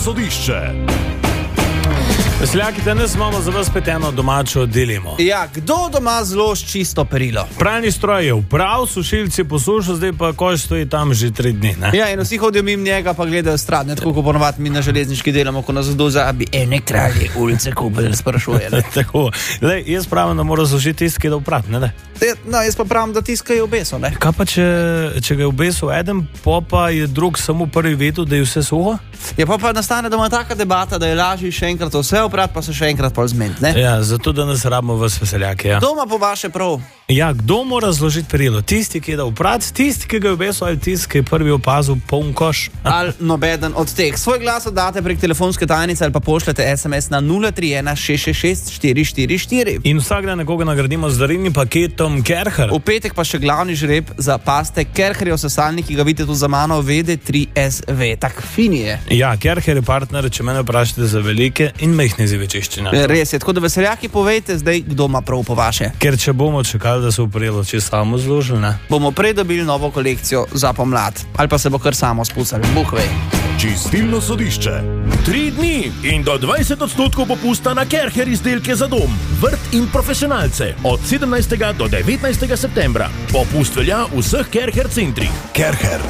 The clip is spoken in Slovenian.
sodišče. Veseljaki, danes imamo za vas spet eno domačo dilemo. Ja, kdo doma zloži čisto perilo? Pralni stroj je vprav, sušilci posušil, zdaj pa koš stoji tam že 3 dni. Ne? Ja, in vsi hodijo mimo njega, pa gledajo stran, ne tako, ko ponovadi mi na železniški delamo, ko nas doza, bi ene kralje ulice kupili, sprašuje. Tako, lej, jaz pravim, da mora zložiti tisti, ki je da vprat, ne? No, jaz pa pravim, da tiska je obeso, ne? Kaj pa, če ga je obesil eden, pa je drug samo prvi vedel, da je vse suho? Ja, pa nastane doma taka debata, da je lažje še enkrat vse oprat, pa se še enkrat pol zmeniti, ne? Ja, zato da nas rabimo vas veseljaki, ja. Doma po vaše prav. Ja, kdo mora zložiti perilo? Tisti, ki je da vprat, tisti, ki ga je obesil, ali tisti, ki je prvi opazil poln koš? Ali nobeden od teh. Svoj glas oddate prek telefonske tajnice ali pa pošljete SMS na 031 666 444. In vsak dan nekoga nagradimo z darilnim paketom Kercher. V petek pa še glavni žreb za paste Kercherjev sesalnik, ki ga vidite tu za mano, VD3SV. Tak fin je. Ja, Kercher je partner, če mene vprašate za velike in majhne izzive čiščenja. Res je, tako da veseljaki povejte zdaj, kdo ima prav po vaše. Ker če bomo čakali, da se uprelo, če samo zložili, ne? Bomo prej dobili novo kolekcijo za pomlad. Ali pa se bo kar samo spustali. Buh ve. Čistilno sodišče. 3 dni in do 20% popusta na Kercher izdelke za dom, vrt in profesionalce od 17. do 19. septembra. Popust velja v vseh Kercher centrih. Kercher.